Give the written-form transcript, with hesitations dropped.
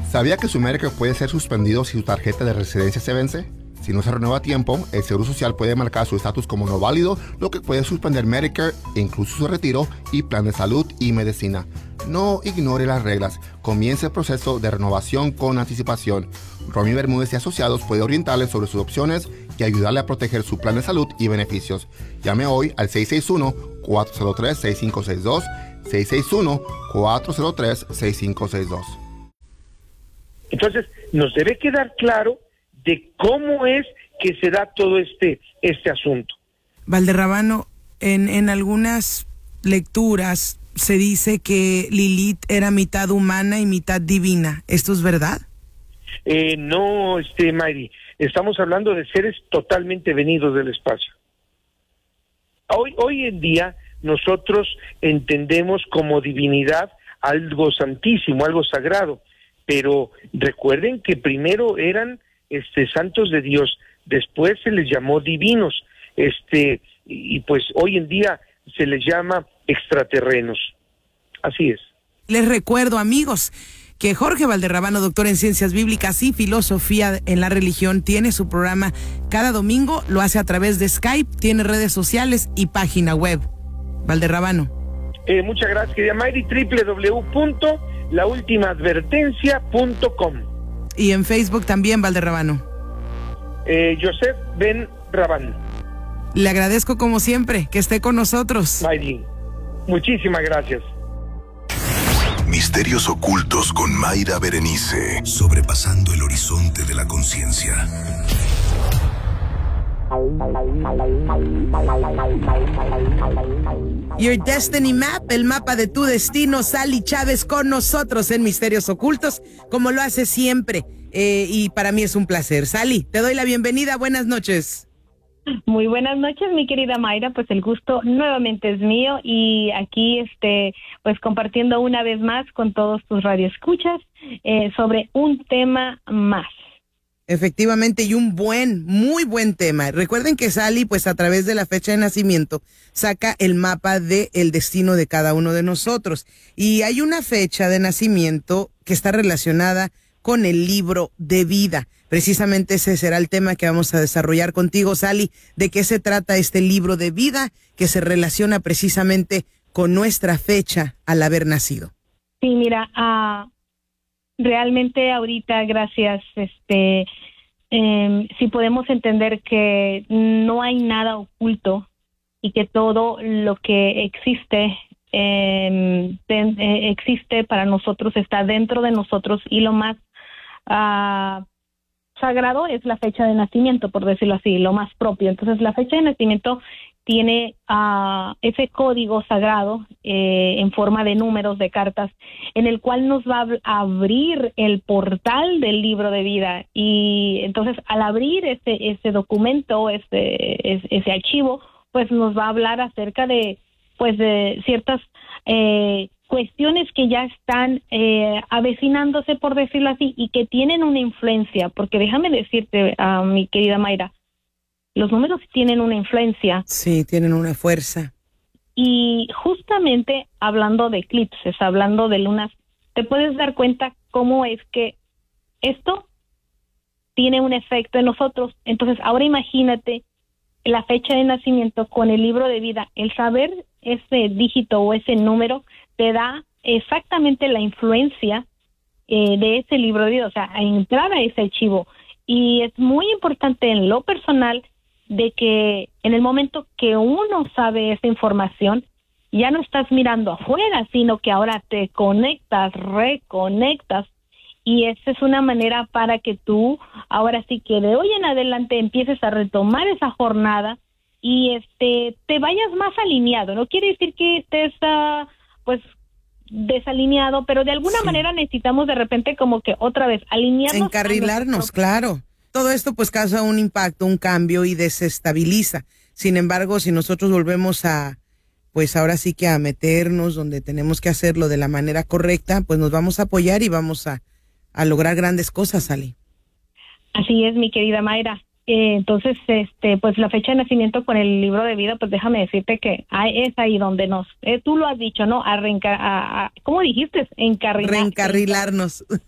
¿Sabía que su Medicare puede ser suspendido si su tarjeta de residencia se vence? Si no se renueva a tiempo, el Seguro Social puede marcar su estatus como no válido, lo que puede suspender Medicare, incluso su retiro y plan de salud y medicina. No ignore las reglas. Comience el proceso de renovación con anticipación. Romy Bermúdez y Asociados puede orientarle sobre sus opciones y ayudarle a proteger su plan de salud y beneficios. Llame hoy al 661-403-6562, 661-403-6562. Entonces, nos debe quedar claro de cómo es que se da todo este asunto. Valderrabano, en algunas lecturas se dice que Lilith era mitad humana y mitad divina. ¿Esto es verdad? No, Mayri, estamos hablando de seres totalmente venidos del espacio. Hoy en día nosotros entendemos como divinidad algo santísimo, algo sagrado, pero recuerden que primero eran santos de Dios, después se les llamó divinos, y pues hoy en día se les llama extraterrenos. Así es. Les recuerdo, amigos, que Jorge Valderrabano, doctor en Ciencias Bíblicas y Filosofía en la Religión, tiene su programa cada domingo, lo hace a través de Skype, tiene redes sociales y página web. Valderrabano. Muchas gracias, querida Mayri, www.laultimaadvertencia.com. Y en Facebook también, Valderrabano. Joseph Ben Rabán. Le agradezco como siempre que esté con nosotros. Mayri, muchísimas gracias. Misterios ocultos con Mayra Berenice, sobrepasando el horizonte de la conciencia. Your Destiny Map, el mapa de tu destino. Sally Chávez con nosotros en Misterios Ocultos, como lo hace siempre. Y para mí es un placer. Sally, te doy la bienvenida. Buenas noches. Muy buenas noches, mi querida Mayra. Pues el gusto nuevamente es mío y aquí pues compartiendo una vez más con todos tus radioescuchas sobre un tema más. Efectivamente, y un muy buen tema. Recuerden que Sally, pues a través de la fecha de nacimiento, saca el mapa del destino de cada uno de nosotros. Y hay una fecha de nacimiento que está relacionada con el libro de vida. Precisamente ese será el tema que vamos a desarrollar contigo, Sally. ¿De qué se trata este libro de vida que se relaciona precisamente con nuestra fecha al haber nacido? Sí, mira, realmente ahorita, gracias, si podemos entender que no hay nada oculto y que todo lo que existe existe para nosotros, está dentro de nosotros, y lo más sagrado es la fecha de nacimiento, por decirlo así, lo más propio. Entonces la fecha de nacimiento tiene ese código sagrado en forma de números, de cartas, en el cual nos va a abrir el portal del libro de vida. Y entonces al abrir ese documento, ese archivo, pues nos va a hablar acerca de ciertas cuestiones que ya están avecinándose, por decirlo así, y que tienen una influencia, porque déjame decirte, mi querida Mayra, los números tienen una influencia. Sí, tienen una fuerza. Y justamente hablando de eclipses, hablando de lunas, te puedes dar cuenta cómo es que esto tiene un efecto en nosotros. Entonces, ahora imagínate la fecha de nacimiento con el libro de vida. El saber ese dígito o ese número te da exactamente la influencia de ese libro de vida, o sea, a entrar a ese archivo. Y es muy importante en lo personal de que en el momento que uno sabe esa información, ya no estás mirando afuera, sino que ahora te conectas, reconectas, y esa es una manera para que tú, ahora sí que de hoy en adelante empieces a retomar esa jornada y te vayas más alineado. No quiere decir que estés pues desalineado, pero de alguna manera necesitamos de repente como que otra vez alinearnos. Encarrilarnos, claro. Todo esto pues causa un impacto, un cambio y desestabiliza. Sin embargo, si nosotros volvemos pues ahora sí que a meternos donde tenemos que hacerlo de la manera correcta, pues nos vamos a apoyar y vamos a lograr grandes cosas, Sally. Así es, mi querida Mayra. Entonces, pues la fecha de nacimiento con el libro de vida, pues déjame decirte que es ahí donde tú lo has dicho, ¿no? ¿Cómo dijiste? Reencarrilarnos.